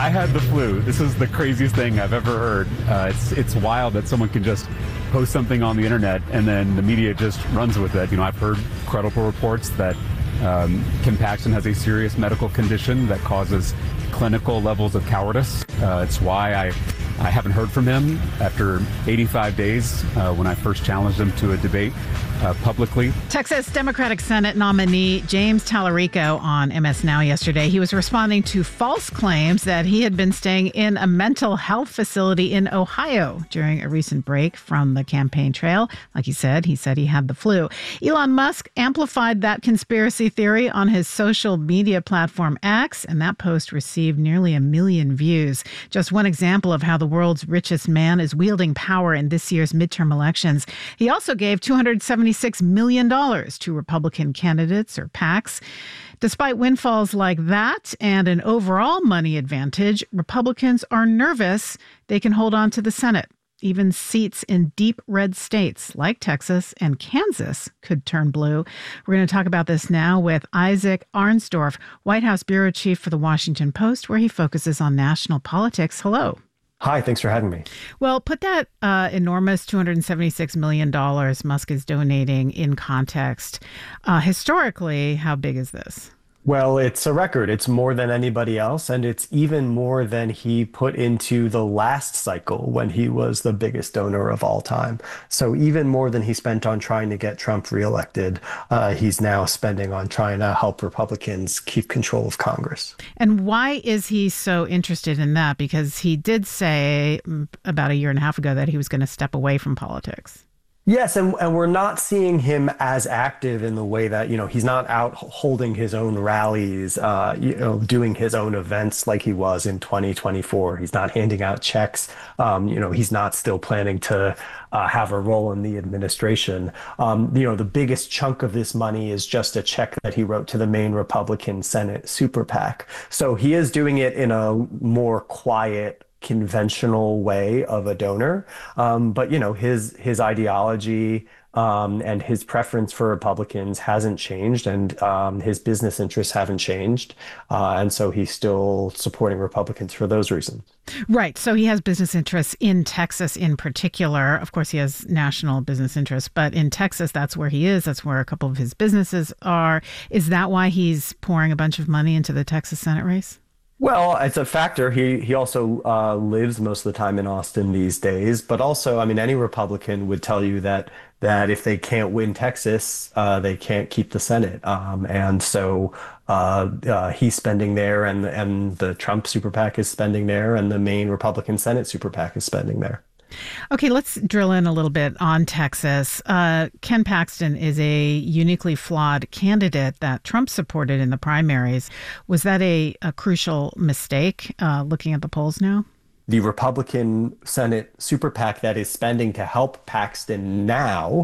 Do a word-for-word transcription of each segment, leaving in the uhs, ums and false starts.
I had the flu. This is the craziest thing I've ever heard. Uh, it's it's wild that someone can just post something on the internet and then the media just runs with it. You know, I've heard credible reports that um, Ken Paxton has a serious medical condition that causes clinical levels of cowardice. Uh, it's why I I haven't heard from him after eighty-five days uh, when I first challenged him to a debate uh, publicly. Texas Democratic Senate nominee James Tallarico on M S Now yesterday. He was responding to false claims that he had been staying in a mental health facility in Ohio during a recent break from the campaign trail. Like he said, he said he had the flu. Elon Musk amplified that conspiracy theory on his social media platform X, and that post received nearly a million views. Just one example of how the world's richest man is wielding power in this year's midterm elections. He also gave two hundred seventy-six million dollars to Republican candidates or PACs. Despite windfalls like that and an overall money advantage, Republicans are nervous they can hold on to the Senate. Even seats in deep red states like Texas and Kansas could turn blue. We're going to talk about this now with Isaac Arnsdorf, White House bureau chief for The Washington Post, where he focuses on national politics. Hello. Hi, thanks for having me. Well, put that uh, enormous two hundred seventy-six million dollars Musk is donating in context. Uh, historically, how big is this? Well, it's a record. It's more than anybody else, and it's even more than he put into the last cycle when he was the biggest donor of all time. So even more than he spent on trying to get Trump reelected, uh, he's now spending on trying to help Republicans keep control of Congress. And why is he so interested in that? Because he did say about a year and a half ago that he was going to step away from politics. Yes, and, and we're not seeing him as active in the way that, you know, he's not out holding his own rallies, uh, you know, doing his own events like he was in twenty twenty-four. He's not handing out checks. Um, you know, he's not still planning to uh, have a role in the administration. Um, you know, the biggest chunk of this money is just a check that he wrote to the main Republican Senate super PAC. So he is doing it in a more quiet, conventional way of a donor. Um, but, you know, his his ideology um, and his preference for Republicans hasn't changed, and um, his business interests haven't changed. Uh, and so he's still supporting Republicans for those reasons. Right. So he has business interests in Texas in particular. Of course, he has national business interests, but in Texas, that's where he is. That's where a couple of his businesses are. Is that why he's pouring a bunch of money into the Texas Senate race? Well, it's a factor. He he also uh, lives most of the time in Austin these days. But also, I mean, any Republican would tell you that that if they can't win Texas, uh, they can't keep the Senate. Um, and so uh, uh, he's spending there, and and the Trump super PAC is spending there, and the main Republican Senate super PAC is spending there. Okay, let's drill in a little bit on Texas. Uh, Ken Paxton is a uniquely flawed candidate that Trump supported in the primaries. Was that a, a crucial mistake, uh, looking at the polls now? The Republican Senate super PAC that is spending to help Paxton now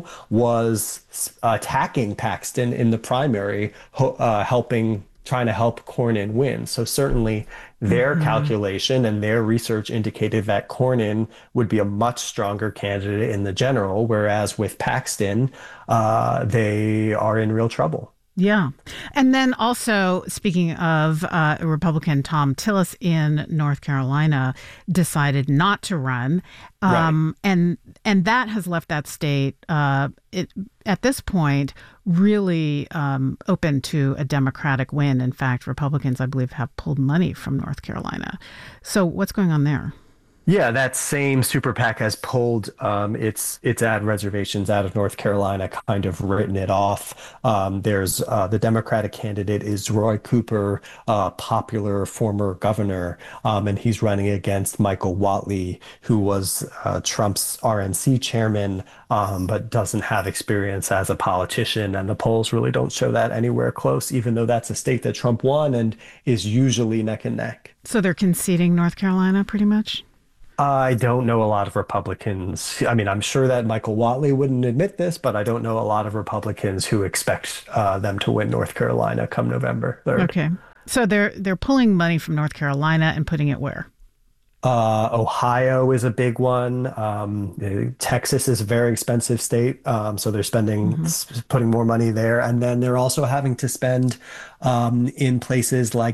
was attacking Paxton in the primary, uh, helping trying to help Cornyn win. So certainly their mm-hmm. calculation and their research indicated that Cornyn would be a much stronger candidate in the general, whereas with Paxton, uh, they are in real trouble. Yeah. And then also, speaking of uh, Republican Thom Tillis in North Carolina decided not to run. Um, right. And and that has left that state, uh, it, at this point, really um, open to a Democratic win. In fact, Republicans, I believe, have pulled money from North Carolina. So what's going on there? Yeah, that same super PAC has pulled um, its its ad reservations out of North Carolina, kind of written it off. Um, there's uh, the Democratic candidate is Roy Cooper, uh, popular former governor, um, and he's running against Michael Whatley, who was uh, Trump's R N C chairman, um, but doesn't have experience as a politician. And the polls really don't show that anywhere close, even though that's a state that Trump won and is usually neck and neck. So they're conceding North Carolina pretty much? I don't know a lot of Republicans. I mean, I'm sure that Michael Whatley wouldn't admit this, but I don't know a lot of Republicans who expect uh, them to win North Carolina come November third. Okay. So they're they're pulling money from North Carolina and putting it where? Uh, Ohio is a big one. Um, Texas is a very expensive state, um, so they're spending, mm-hmm. putting more money there. And then they're also having to spend um, in places like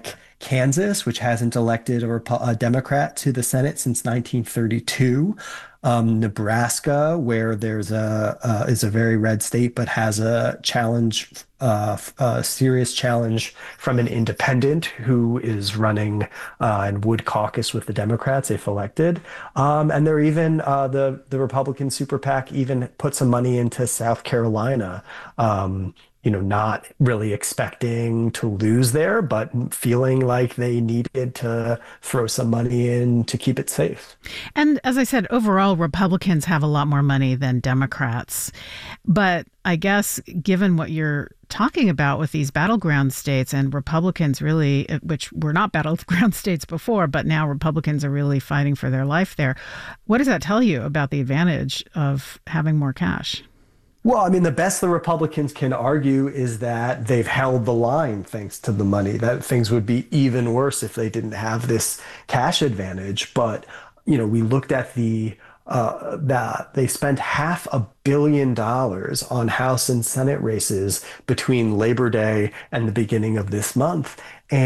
Kansas, which hasn't elected a, Repu- a Democrat to the Senate since nineteen thirty-two. Um, Nebraska, where there's a uh, is a very red state, but has a challenge, uh, a serious challenge from an independent who is running uh, and would caucus with the Democrats if elected. Um, and they're even uh, the the Republican super PAC even put some money into South Carolina. Um, you know, not really expecting to lose there, but feeling like they needed to throw some money in to keep it safe. And as I said, overall, Republicans have a lot more money than Democrats. But I guess given what you're talking about with these battleground states and Republicans really, which were not battleground states before, but now Republicans are really fighting for their life there. What does that tell you about the advantage of having more cash? Well, I mean, the best the Republicans can argue is that they've held the line thanks to the money, that things would be even worse if they didn't have this cash advantage. But, you know, we looked at the uh, that they spent half a billion dollars on House and Senate races between Labor Day and the beginning of this month,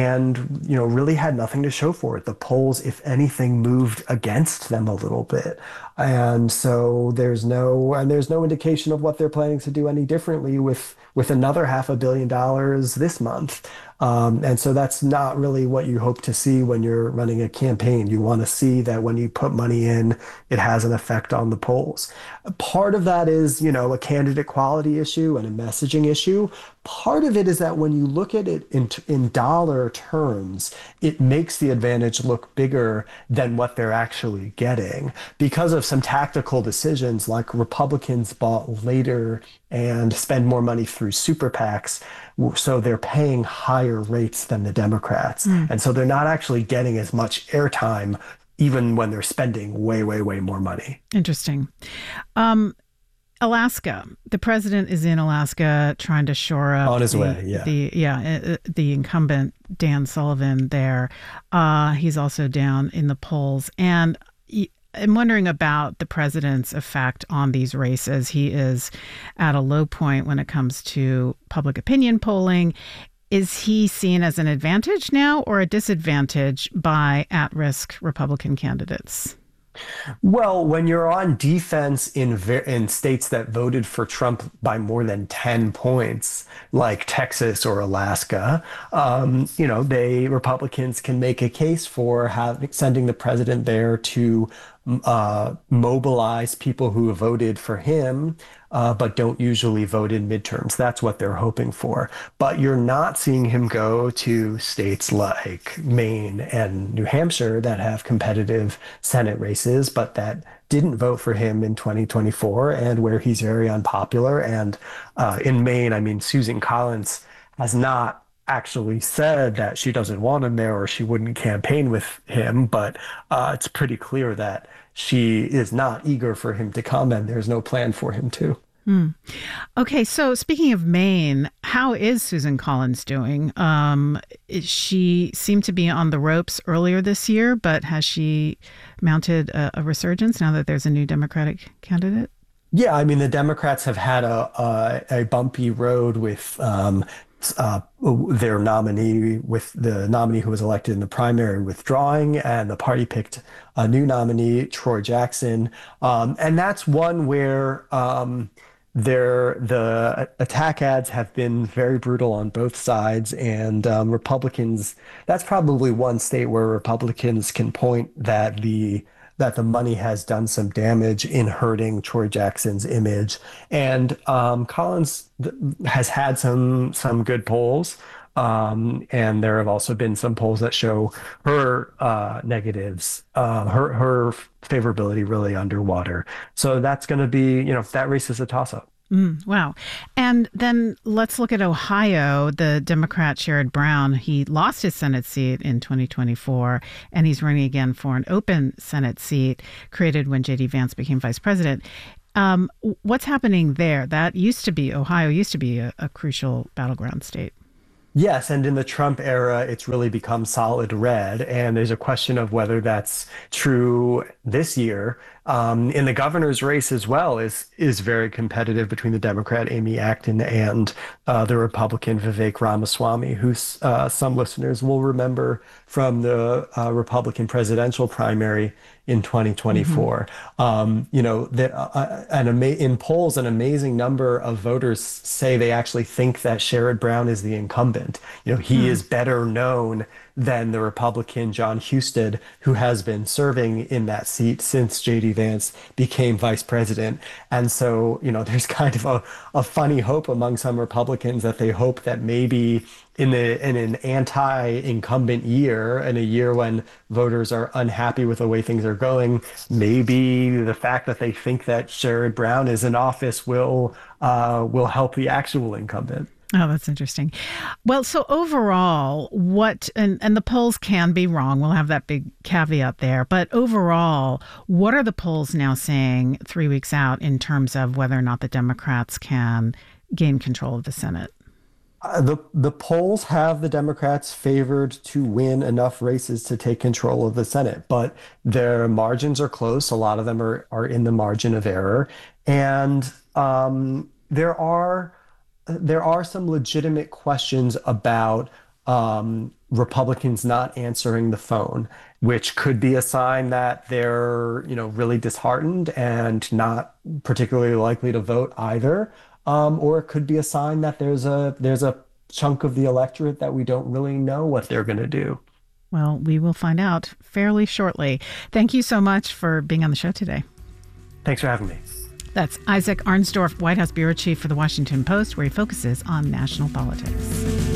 and you know really had nothing to show for it. The polls, if anything, moved against them a little bit, and so there's no and there's no indication of what they're planning to do any differently with with another half a billion dollars this month. Um, and so that's not really what you hope to see when you're running a campaign. You want to see that when you put money in, it has an effect on the polls. Part of that is, you know, a candidate quality issue and a messaging issue. Part of it is that when you look at it in, in dollar terms, it makes the advantage look bigger than what they're actually getting because of some tactical decisions like Republicans bought later and spend more money through super PACs. So they're paying higher rates than the Democrats. Mm. And so they're not actually getting as much airtime even when they're spending way, way, way more money. Interesting. Um, Alaska. The president is in Alaska trying to shore up on his the, way. Yeah, the yeah the incumbent Dan Sullivan there. Uh, he's also down in the polls, and I'm wondering about the president's effect on these races. He is at a low point when it comes to public opinion polling. Is he seen as an advantage now or a disadvantage by at-risk Republican candidates? Well, when you're on defense in ver- in states that voted for Trump by more than ten points, like Texas or Alaska, um, you know, they Republicans can make a case for having sending the president there to uh, mobilize people who voted for him, uh, but don't usually vote in midterms. That's what they're hoping for. But you're not seeing him go to states like Maine and New Hampshire that have competitive Senate races, but that didn't vote for him in twenty twenty-four and where he's very unpopular. And uh, in Maine, I mean, Susan Collins has not actually said that she doesn't want him there or she wouldn't campaign with him, but uh, it's pretty clear that she is not eager for him to come and there's no plan for him to. Hmm. Okay, so speaking of Maine, how is Susan Collins doing? Um, she seemed to be on the ropes earlier this year, but has she mounted a, a resurgence now that there's a new Democratic candidate? Yeah, I mean, the Democrats have had a a, a bumpy road with um, uh, their nominee, with the nominee who was elected in the primary withdrawing, and the party picked a new nominee, Troy Jackson. Um, and that's one where um, there the attack ads have been very brutal on both sides, and um, Republicans, that's probably one state where Republicans can point that the that the money has done some damage in hurting Troy Jackson's image. And um, Collins has had some some good polls. Um, and there have also been some polls that show her uh, negatives, uh, her her favorability really underwater. So that's going to be, you know, that race is a toss-up. Mm, wow. And then let's look at Ohio. The Democrat Sherrod Brown, he lost his Senate seat in twenty twenty-four, and he's running again for an open Senate seat created when J D Vance became vice president. Um, what's happening there? That used to be, Ohio used to be a, a crucial battleground state. Yes, and in the Trump era, it's really become solid red. And there's a question of whether that's true this year. Um, in the governor's race as well is is very competitive between the Democrat Amy Acton and uh, the Republican Vivek Ramaswamy, who uh, some listeners will remember from the uh, Republican presidential primary in twenty twenty-four. Mm-hmm. Um, you know, the, uh, an ama- in polls, an amazing number of voters say they actually think that Sherrod Brown is the incumbent. You know, he mm. is better known than the Republican John Husted, who has been serving in that seat since J D Vance became vice president. And so, you know, there's kind of a, a funny hope among some Republicans that they hope that maybe in the in an anti-incumbent year, in a year when voters are unhappy with the way things are going, maybe the fact that they think that Sherrod Brown is in office will uh, will help the actual incumbent. Oh, that's interesting. Well, so overall, what, and, and the polls can be wrong. We'll have that big caveat there. But overall, what are the polls now saying three weeks out in terms of whether or not the Democrats can gain control of the Senate? Uh, the the polls have the Democrats favored to win enough races to take control of the Senate, but their margins are close. A lot of them are, are in the margin of error. And um, there are there are some legitimate questions about um, Republicans not answering the phone, which could be a sign that they're, you know, really disheartened and not particularly likely to vote either. Um, or it could be a sign that there's a there's a chunk of the electorate that we don't really know what they're going to do. Well, we will find out fairly shortly. Thank you so much for being on the show today. Thanks for having me. That's Isaac Arnsdorf, White House bureau chief for The Washington Post, where he focuses on national politics.